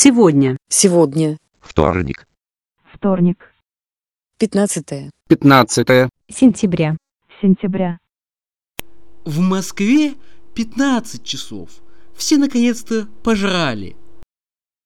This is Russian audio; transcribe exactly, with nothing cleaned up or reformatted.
Сегодня. Сегодня. Вторник. Вторник. Пятнадцатое. Пятнадцатое. Сентября. Сентября. В Москве пятнадцать часов. Все наконец-то пожрали.